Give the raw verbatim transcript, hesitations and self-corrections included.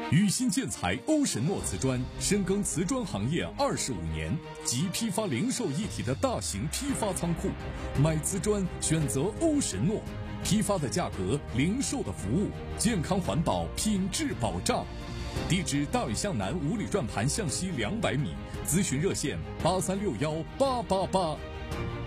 宇新建材欧神诺瓷砖深耕瓷砖行业二十五年，集批发零售一体的大型批发仓库，买瓷砖选择欧神诺，批发的价格，零售的服务，健康环保，品质保障。地址：大纬向南五里转盘向西两百米，咨询热线：八三六幺八八八。